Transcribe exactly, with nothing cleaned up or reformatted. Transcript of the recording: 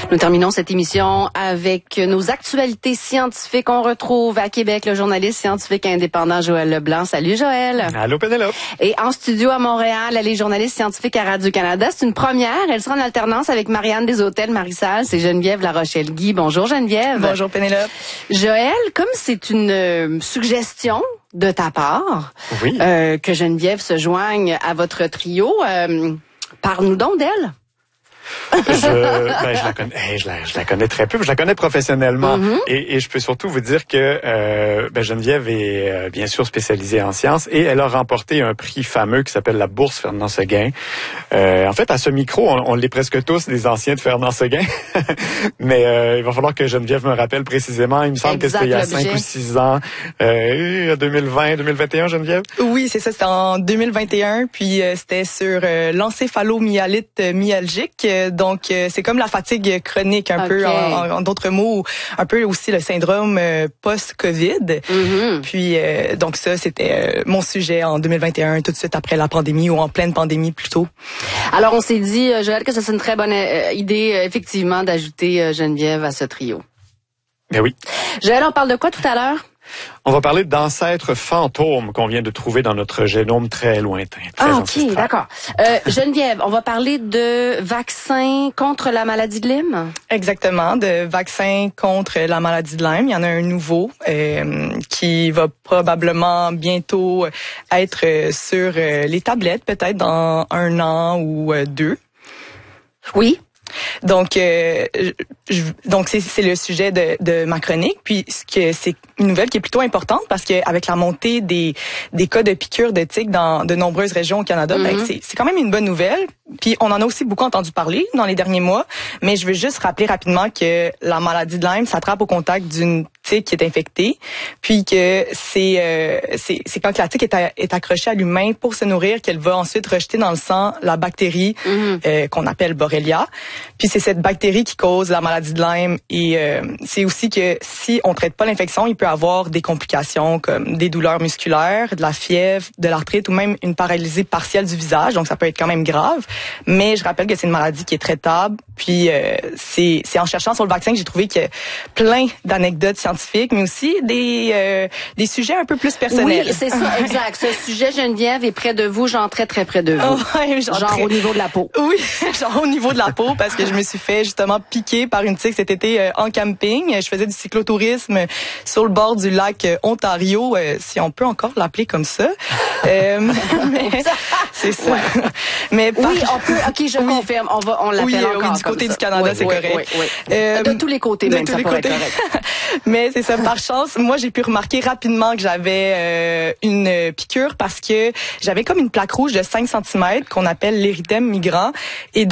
Nous terminons cette émission avec nos actualités scientifiques. On retrouve à Québec le journaliste scientifique indépendant Joël Leblanc. Salut Joël. Allô Pénélope. Et en studio à Montréal, elle est journaliste scientifique à Radio-Canada. C'est une première. Elle sera en alternance avec Marianne Desautels Marissal. C'est Geneviève La Rochelle-Guy. Bonjour Geneviève. Bonjour Pénélope. Joël, comme c'est une euh, suggestion de ta part, oui. euh, que Geneviève se joigne à votre trio, euh, parle-nous donc d'elle. je, ben, je la connais, hey, je, la, je la connais très peu, je la connais professionnellement, mm-hmm. et, et je peux surtout vous dire que euh, ben Geneviève est euh, bien sûr spécialisée en sciences et elle a remporté un prix fameux qui s'appelle la Bourse Fernand Séguin. Euh, en fait, à ce micro, on, on l'est presque tous des anciens de Fernand Séguin, mais euh, il va falloir que Geneviève me rappelle précisément. Il me semble exact, que c'était il y a cinq ou six ans, euh, deux mille vingt, deux mille vingt et un, Geneviève. Oui, c'est ça, c'était en deux mille vingt et un, puis euh, c'était sur euh, l'encéphalomyélite myalgique. Donc, euh, c'est comme la fatigue chronique, un okay. peu, en, en d'autres mots, un peu aussi le syndrome euh, post-Covid. Mm-hmm. Puis, euh, donc ça, c'était euh, mon sujet en deux mille vingt et un, tout de suite après la pandémie, ou en pleine pandémie plutôt. Alors, on s'est dit, Joël, que ça c'est une très bonne euh, idée, euh, effectivement, d'ajouter euh, Geneviève à ce trio. Ben oui. Joël, on parle de quoi tout à l'heure? On va parler d'ancêtres fantômes qu'on vient de trouver dans notre génome très lointain. Très ah, ok, d'accord. Euh, Geneviève, on va parler de vaccins contre la maladie de Lyme? Exactement, de vaccins contre la maladie de Lyme. Il y en a un nouveau euh, qui va probablement bientôt être sur les tablettes, peut-être dans un an ou deux. Oui. Donc, euh, je, donc c'est, c'est le sujet de, de ma chronique. Puis, ce que c'est une nouvelle qui est plutôt importante parce qu'avec la montée des des cas de piqûres de tiques dans de nombreuses régions au Canada, mm-hmm. ben, c'est, c'est quand même une bonne nouvelle. Puis, on en a aussi beaucoup entendu parler dans les derniers mois. Mais je veux juste rappeler rapidement que la maladie de Lyme s'attrape au contact d'une tique qui est infectée, puis que c'est euh, c'est, c'est quand la tique est, à, est accrochée à l'humain pour se nourrir qu'elle va ensuite rejeter dans le sang la bactérie mm-hmm. euh, qu'on appelle Borrelia. Puis c'est cette bactérie qui cause la maladie de Lyme et euh, c'est aussi que si on traite pas l'infection, il peut avoir des complications comme des douleurs musculaires, de la fièvre, de l'arthrite ou même une paralysie partielle du visage. Donc ça peut être quand même grave. Mais je rappelle que c'est une maladie qui est traitable. Puis euh, c'est c'est en cherchant sur le vaccin que j'ai trouvé qu'il y a plein d'anecdotes scientifiques, mais aussi des euh, des sujets un peu plus personnels. Oui, c'est ça, exact. Ce sujet, Geneviève, est près de vous, genre très très près de vous. Oh, ouais, genre genre très... au niveau de la peau. Oui, genre au niveau de la peau, parce que je me suis fait justement piquer par une tique cet été euh, en camping. Je faisais du cyclotourisme sur le bord du lac euh, Ontario, euh, si on peut encore l'appeler comme ça. Euh, mais c'est ça. Ouais. Mais par... oui, on peut. Ok, je oui. confirme. On va, on l'appelle oui, encore. Oui, du côté ça. du Canada, oui, c'est oui, correct. Oui, oui. Euh, de tous les côtés, même, ça pourrait être correct. Mais c'est ça, par chance, moi j'ai pu remarquer rapidement que j'avais euh, une piqûre parce que j'avais comme une plaque rouge de cinq centimètres qu'on appelle l'érythème migrant. Et